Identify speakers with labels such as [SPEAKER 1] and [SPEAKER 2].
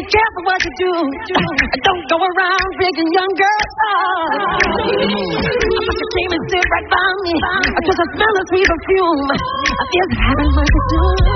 [SPEAKER 1] careful what you do. Don't go around breaking young girls' hearts. But you came and stood right by me. Just a smell of sweet perfume. I feel having much to do.